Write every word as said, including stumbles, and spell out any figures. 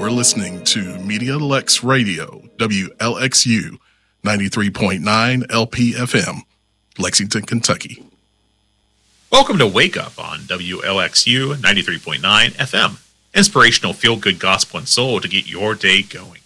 You're listening to Media Lex Radio, W L X U, ninety-three point nine L P F M, Lexington, Kentucky. Welcome to Wake Up on W L X U ninety-three point nine F M. Inspirational feel-good gospel and soul to get your day going.